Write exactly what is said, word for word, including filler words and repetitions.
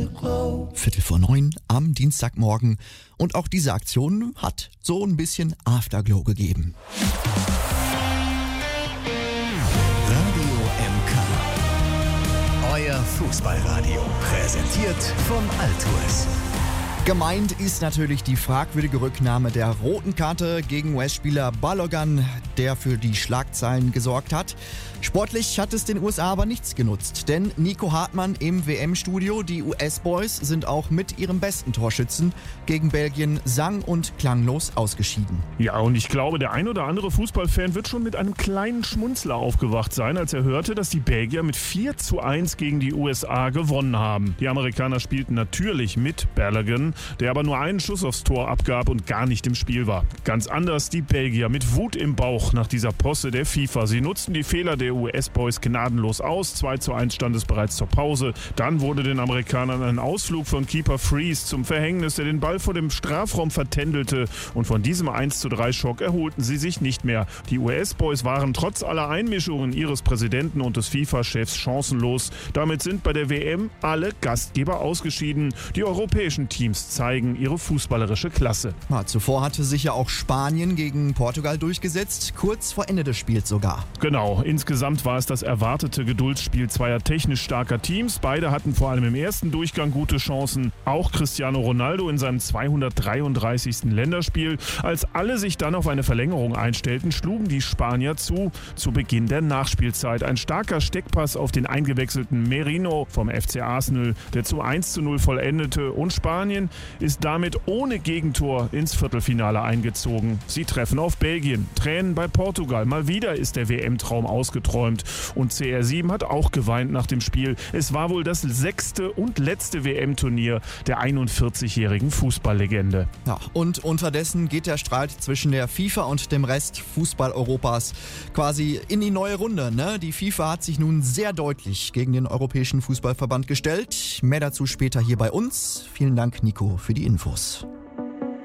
Viertel vor neun am Dienstagmorgen. Und auch diese Aktion hat so ein bisschen Afterglow gegeben. Radio M K. Euer Fußballradio. Präsentiert von Altours. Gemeint ist natürlich die fragwürdige Rücknahme der roten Karte gegen U S-Spieler Balogun, der für die Schlagzeilen gesorgt hat. Sportlich hat es den U S A aber nichts genutzt, denn Nico Hartmann im W M-Studio, die U S-Boys sind auch mit ihrem besten Torschützen gegen Belgien sang- und klanglos ausgeschieden. Ja, und ich glaube, der ein oder andere Fußballfan wird schon mit einem kleinen Schmunzler aufgewacht sein, als er hörte, dass die Belgier mit vier zu eins gegen die U S A gewonnen haben. Die Amerikaner spielten natürlich mit Balogun, der aber nur einen Schuss aufs Tor abgab und gar nicht im Spiel war. Ganz anders die Belgier mit Wut im Bauch nach dieser Posse der FIFA. Sie nutzten die Fehler der U S-Boys gnadenlos aus. zwei zu eins stand es bereits zur Pause. Dann wurde den Amerikanern ein Ausflug von Keeper Freeze zum Verhängnis, der den Ball vor dem Strafraum vertändelte. Und von diesem eins zu drei Schock erholten sie sich nicht mehr. Die U S-Boys waren trotz aller Einmischungen ihres Präsidenten und des FIFA-Chefs chancenlos. Damit sind bei der W M alle Gastgeber ausgeschieden. Die europäischen Teams zeigen ihre fußballerische Klasse. Ja, zuvor hatte sich ja auch Spanien gegen Portugal durchgesetzt, kurz vor Ende des Spiels sogar. Genau, insgesamt war es das erwartete Geduldsspiel zweier technisch starker Teams. Beide hatten vor allem im ersten Durchgang gute Chancen. Auch Cristiano Ronaldo in seinem zweihundertdreiunddreißigsten Länderspiel. Als alle sich dann auf eine Verlängerung einstellten, schlugen die Spanier zu, zu Beginn der Nachspielzeit. Ein starker Steckpass auf den eingewechselten Merino vom F C Arsenal, der zum eins zu null vollendete, und Spanien ist damit ohne Gegentor ins Viertelfinale eingezogen. Sie treffen auf Belgien. Tränen bei Portugal. Mal wieder ist der W M-Traum ausgeträumt. Und C R sieben hat auch geweint nach dem Spiel. Es war wohl das sechste und letzte W M-Turnier der einundvierzigjährigen Fußballlegende. Ja, und unterdessen geht der Streit zwischen der FIFA und dem Rest Fußball-Europas quasi in die neue Runde, ne? Die FIFA hat sich nun sehr deutlich gegen den Europäischen Fußballverband gestellt. Mehr dazu später hier bei uns. Vielen Dank, Nico, für die Infos.